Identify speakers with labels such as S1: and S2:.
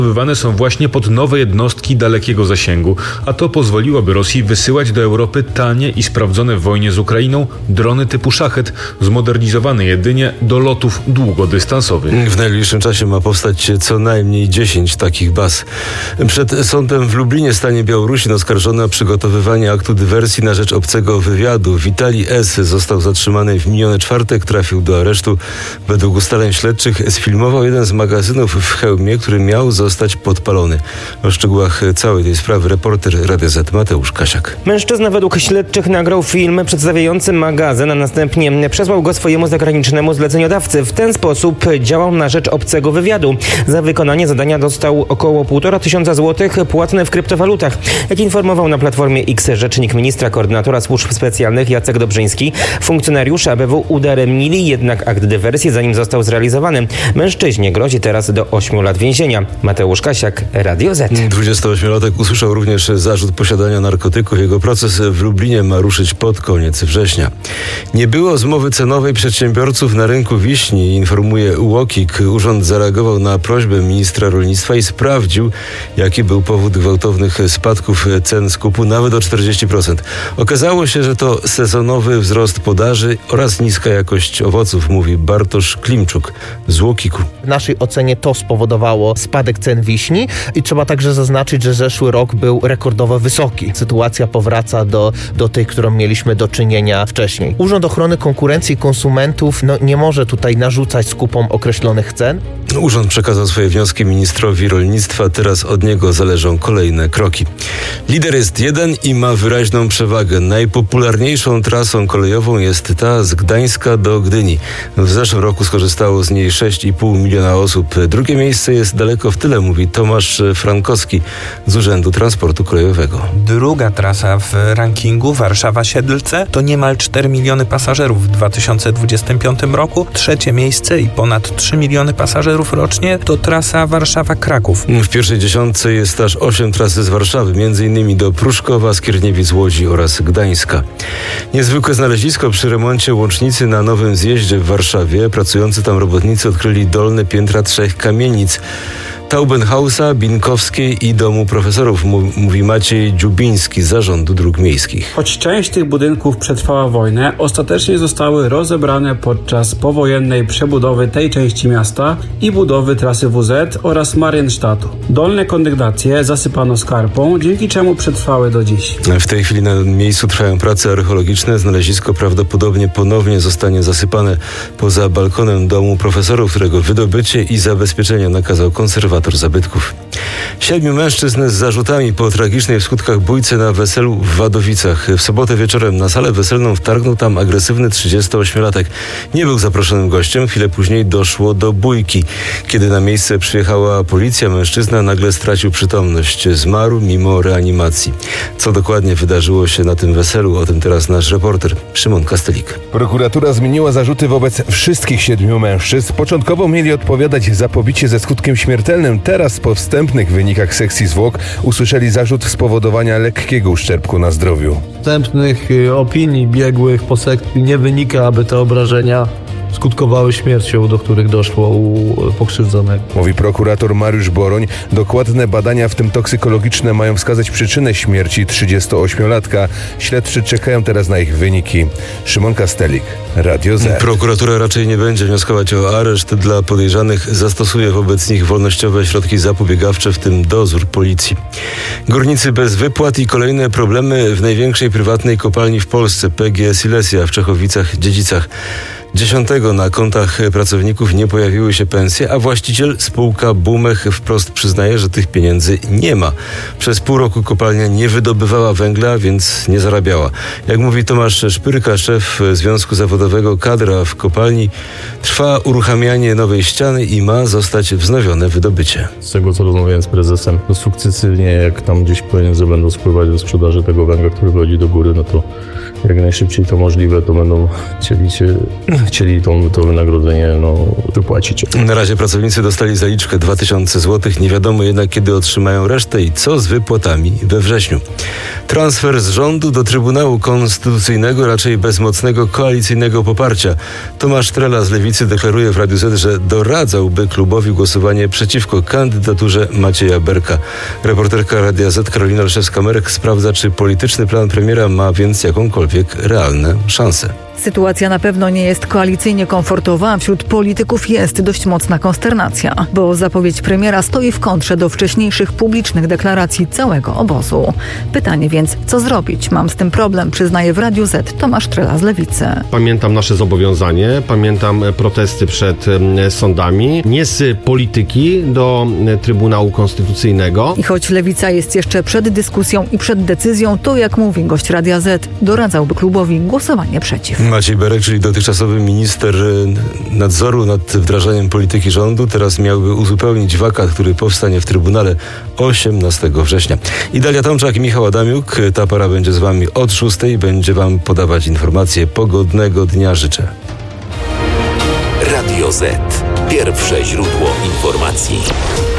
S1: Wywane są właśnie pod nowe jednostki dalekiego zasięgu, a to pozwoliłoby Rosji wysyłać do Europy tanie i sprawdzone w wojnie z Ukrainą drony typu Szachet, zmodernizowane jedynie do lotów długodystansowych.
S2: W najbliższym czasie ma powstać co najmniej 10 takich baz. Przed sądem w Lublinie stanie Białorusin oskarżony o przygotowywanie aktu dywersji na rzecz obcego wywiadu. Witalij S. został zatrzymany w miniony czwartek, trafił do aresztu. Według ustaleń śledczych sfilmował jeden z magazynów w Chełmie, który miał zostać podpalony. O szczegółach całej tej sprawy reporter Radia Z Mateusz Kasiak.
S3: Mężczyzna według śledczych nagrał film przedstawiający magazyn, a następnie przesłał go swojemu zagranicznemu zleceniodawcy. W ten sposób działał na rzecz obcego wywiadu. Za wykonanie zadania dostał około 1500 złotych płatne w kryptowalutach. Jak informował na Platformie X rzecznik ministra koordynatora służb specjalnych Jacek Dobrzyński, funkcjonariusze ABW udaremnili jednak akt dywersji, zanim został zrealizowany. Mężczyźnie grozi teraz do 8 lat więzienia. Mateusz Kasiak, Radio Z.
S2: 28-latek usłyszał również zarzut posiadania narkotyków. Jego proces w Lublinie ma ruszyć pod koniec września. Nie było zmowy cenowej przedsiębiorców na rynku wiśni, informuje UOKiK. Urząd zareagował na prośbę ministra rolnictwa i sprawdził, jaki był powód gwałtownych spadków cen skupu nawet o 40%. Okazało się, że to sezonowy wzrost podaży oraz niska jakość owoców, mówi Bartosz Klimczuk z UOKiK-u.
S4: W naszej ocenie to spowodowało spadek cen wiśni i trzeba także zaznaczyć, że zeszły rok był rekordowo wysoki. Sytuacja powraca do tej, którą mieliśmy do czynienia wcześniej. Urząd Ochrony Konkurencji i Konsumentów nie może tutaj narzucać skupom określonych cen.
S2: Urząd przekazał swoje wnioski ministrowi rolnictwa. Teraz od niego zależą kolejne kroki. Lider jest jeden i ma wyraźną przewagę. Najpopularniejszą trasą kolejową jest ta z Gdańska do Gdyni. W zeszłym roku skorzystało z niej 6,5 miliona osób. Drugie miejsce jest daleko w tyle, mówi Tomasz Frankowski z Urzędu Transportu Kolejowego.
S5: Druga trasa w rankingu, Warszawa-Siedlce, to niemal 4 miliony pasażerów w 2025 roku. Trzecie miejsce i ponad 3 miliony pasażerów rocznie to trasa Warszawa-Kraków.
S2: W pierwszej dziesiątce jest aż 8 tras z Warszawy, m.in. do Pruszkowa, Skierniewic, Łodzi oraz Gdańska. Niezwykłe znalezisko przy remoncie łącznicy na Nowym Zjeździe w Warszawie. Pracujący tam robotnicy odkryli dolne piętra 3 kamienic. Taubenhausa, Binkowskiej i Domu Profesorów, mówi Maciej Dziubiński z Zarządu Dróg Miejskich.
S6: Choć część tych budynków przetrwała wojnę, ostatecznie zostały rozebrane podczas powojennej przebudowy tej części miasta i budowy trasy WZ oraz Marienstadtu. Dolne kondygnacje zasypano skarpą, dzięki czemu przetrwały do dziś.
S2: W tej chwili na miejscu trwają prace archeologiczne. Znalezisko prawdopodobnie ponownie zostanie zasypane. Poza balkonem Domu Profesorów, którego wydobycie i zabezpieczenie nakazał konserwator zabytków. 7 mężczyzn z zarzutami po tragicznej w skutkach bójce na weselu w Wadowicach. W sobotę wieczorem na salę weselną wtargnął tam agresywny 38-latek. Nie był zaproszonym gościem. Chwilę później doszło do bójki. Kiedy na miejsce przyjechała policja, mężczyzna nagle stracił przytomność. Zmarł mimo reanimacji. Co dokładnie wydarzyło się na tym weselu? O tym teraz nasz reporter Szymon Kastelik.
S7: Prokuratura zmieniła zarzuty wobec wszystkich 7 mężczyzn. Początkowo mieli odpowiadać za pobicie ze skutkiem śmiertelnym. Teraz po wstępnych wynikach sekcji zwłok usłyszeli zarzut spowodowania lekkiego uszczerbku na zdrowiu.
S8: Wstępnych opinii biegłych po sekcji nie wynika, aby te obrażenia skutkowały śmiercią, do których doszło u pokrzywdzonego.
S7: Mówi prokurator Mariusz Boroń. Dokładne badania, w tym toksykologiczne, mają wskazać przyczynę śmierci 38-latka. Śledczy czekają teraz na ich wyniki. Szymon Kastelik, Radio Z.
S2: Prokuratura raczej nie będzie wnioskować o areszt. Dla podejrzanych zastosuje wobec nich wolnościowe środki zapobiegawcze, w tym dozór policji. Górnicy bez wypłat i kolejne problemy w największej prywatnej kopalni w Polsce, PGE Silesia w Czechowicach-Dziedzicach. 10 na kontach pracowników nie pojawiły się pensje, a właściciel, spółka Bumech, wprost przyznaje, że tych pieniędzy nie ma. Przez pół roku kopalnia nie wydobywała węgla, więc nie zarabiała. Jak mówi Tomasz Szpyrka, szef Związku Zawodowego Kadra w kopalni, trwa uruchamianie nowej ściany i ma zostać wznowione wydobycie.
S8: Z tego, co rozmawiałem z prezesem, to sukcesywnie, jak tam gdzieś pieniądze będą spływać do sprzedaży tego węgla, który wchodzi do góry, no to jak najszybciej to możliwe, to będą chcieli się
S9: chcieli to wynagrodzenie wypłacić.
S2: Na razie pracownicy dostali zaliczkę 2000 zł. Nie wiadomo jednak, kiedy otrzymają resztę i co z wypłatami we wrześniu. Transfer z rządu do Trybunału Konstytucyjnego raczej bez mocnego koalicyjnego poparcia. Tomasz Trela z Lewicy deklaruje w Radiu Z, że doradzałby klubowi głosowanie przeciwko kandydaturze Macieja Berka. Reporterka Radia Z Karolina Olszewska-Merek sprawdza, czy polityczny plan premiera ma więc jakąkolwiek realne szanse.
S10: Sytuacja na pewno nie jest koalicyjnie komfortowa, a wśród polityków jest dość mocna konsternacja, bo zapowiedź premiera stoi w kontrze do wcześniejszych publicznych deklaracji całego obozu. Pytanie więc, co zrobić? Mam z tym problem, przyznaje w Radiu Z Tomasz Trela z Lewicy.
S11: Pamiętam nasze zobowiązanie, pamiętam protesty przed sądami, nie z polityki do Trybunału Konstytucyjnego.
S10: I choć Lewica jest jeszcze przed dyskusją i przed decyzją, to jak mówi gość Radia Z, doradzałby klubowi głosowanie przeciw.
S2: Maciej Berek, czyli dotychczasowy minister nadzoru nad wdrażaniem polityki rządu, teraz miałby uzupełnić wakat, który powstanie w Trybunale 18 września. Dalia Tomczak i Michał Adamiuk. Ta para będzie z wami od 6. Będzie wam podawać informacje. Pogodnego dnia życzę.
S12: Radio Z. Pierwsze źródło informacji.